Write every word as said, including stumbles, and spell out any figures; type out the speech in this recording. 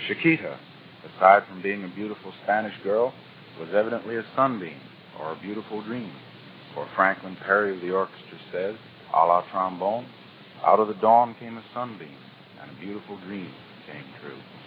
Chiquita, aside from being a beautiful Spanish girl, was evidently a sunbeam or a beautiful dream. For Franklin Perry of the orchestra says, a la trombone, out of the dawn came a sunbeam, and a beautiful dream came true.